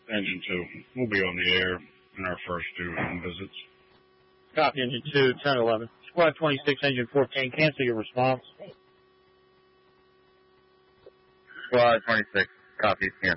Engine 2. We'll be on the air in our first 2 home visits. Copy, Engine 2, 1011. Squad 26, Engine 14, cancel your response. Squad 26, copy, cancel.